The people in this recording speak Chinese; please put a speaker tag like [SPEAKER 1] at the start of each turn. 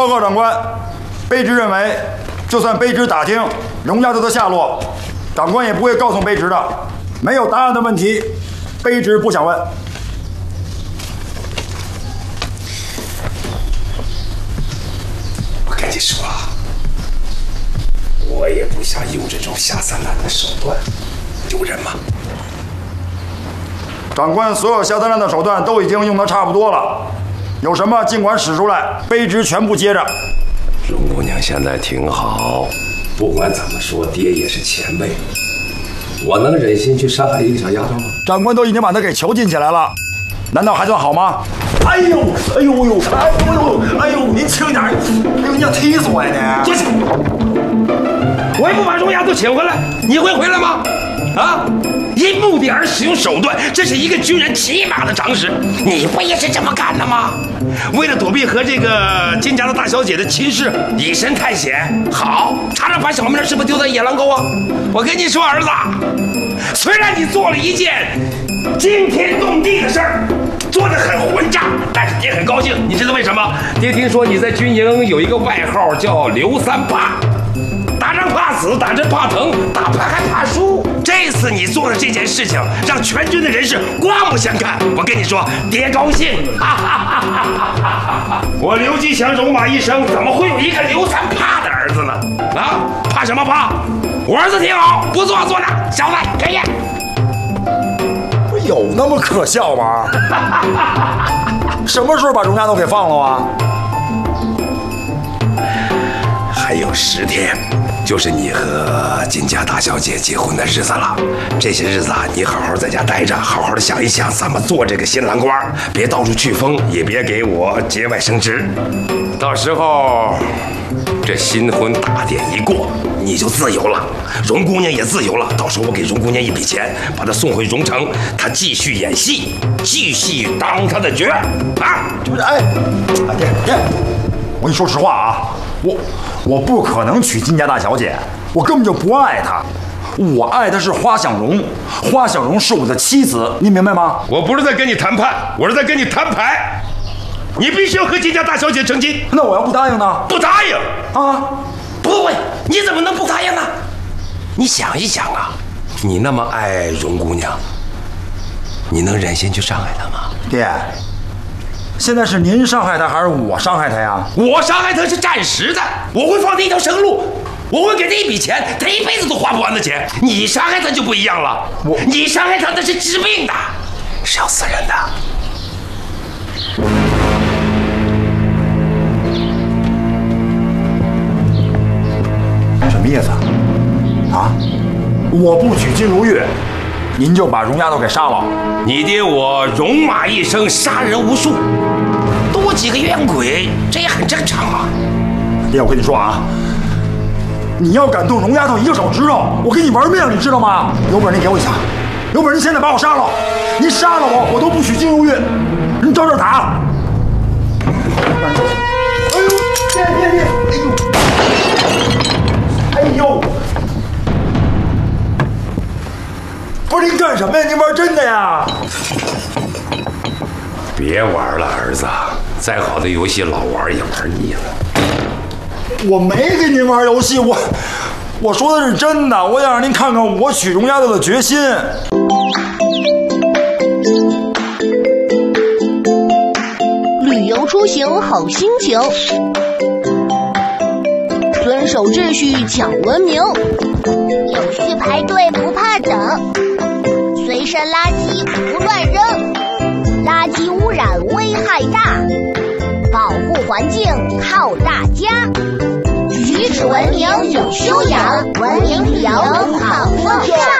[SPEAKER 1] 报告长官，卑职认为，就算卑职打听荣家头的下落，长官也不会告诉卑职的。没有答案的问题，卑职不想问。
[SPEAKER 2] 我跟你说，我也不想用这种下三滥的手段，有人吗？
[SPEAKER 1] 长官，所有下三滥的手段都已经用得差不多了，有什么尽管使出来，卑职全部接着。
[SPEAKER 2] 荣姑娘现在挺好，不管怎么说，爹也是前辈。我能忍心去伤害一个小丫头吗？
[SPEAKER 1] 长官都已经把她给囚禁起来了，难道还算好吗？哎呦，哎呦呦，哎呦呦，哎呦，您轻点，哎呦，你要踢死我呀你！
[SPEAKER 2] 坐下！我也不把荣丫头请回来，你会回来吗？啊！因目的而使用手段，这是一个军人起码的常识。你不也是这么干的吗？为了躲避和这个金家的大小姐的亲事，以身探险。好，查查把小妹是不是丢在野狼沟啊？我跟你说，儿子，虽然你做了一件惊天动地的事儿，做得很混账，但是爹很高兴。你知道为什么？爹听说你在军营有一个外号叫刘三怕。打仗怕死，打针怕疼，打牌还怕输。这次你做的这件事情，让全军的人士刮目相看。我跟你说，爹高兴。我刘吉祥戎马一生，怎么会有一个刘三怕的儿子呢？啊，怕什么怕？我儿子挺好，不错，坐着，小子给爷。
[SPEAKER 1] 有那么可笑吗？什么时候把荣家头给放了啊？
[SPEAKER 2] 还有10天。就是你和金家大小姐结婚的日子了，这些日子啊，你好好在家待着，好好的想一想怎么做这个新郎官，别到处去疯，也别给我节外生枝。到时候这新婚大典一过，你就自由了，荣姑娘也自由了。到时候我给荣姑娘一笔钱，把她送回荣城，她继续演戏，继续当她的角啊！
[SPEAKER 1] 就是爹，我跟你说实话啊，我不可能娶金家大小姐，我根本就不爱她，我爱的是花想容，花想容是我的妻子，你明白吗？
[SPEAKER 2] 我不是在跟你谈判，我是在跟你摊牌，你必须要和金家大小姐成亲。
[SPEAKER 1] 那我要不答应呢？
[SPEAKER 2] 不答应
[SPEAKER 1] 啊？
[SPEAKER 2] 不会，你怎么能不答应呢？你想一想啊，你那么爱荣姑娘，你能忍心去伤害她吗？
[SPEAKER 1] 爹，现在是您伤害她还是我伤害她呀？
[SPEAKER 2] 我伤害她是暂时的，我会放她一条生路，我会给她一笔钱，她一辈子都花不完的钱。你伤害她就不一样了，你伤害她那是治病的，是要死人的。
[SPEAKER 1] 什么意思啊？我不娶金如玉，您就把荣丫头给杀了？
[SPEAKER 2] 你爹我戎马一生，杀人无数，多几个冤鬼，这也很正常啊。
[SPEAKER 1] 爹，我跟你说啊，你要敢动荣丫头一个手指头，我跟你玩命，你知道吗？有本事你给我一枪，有本事你现在把我杀了，你杀了我，我都不许金如玉。你照这打。哎呦，爹，哎呦，不是您干什么呀？您玩真的呀？
[SPEAKER 2] 别玩了，儿子，再好的游戏老玩也玩腻了。
[SPEAKER 1] 我没跟您玩游戏，我说的是真的，我想让您看看我娶荣丫头的决心。
[SPEAKER 3] 旅游出行好心情，遵守秩序讲文明，
[SPEAKER 4] 有序排队不怕等，随身垃圾不乱扔，垃圾污染危害大，保护环境靠大家。举止文明有修养，文明旅游好风尚。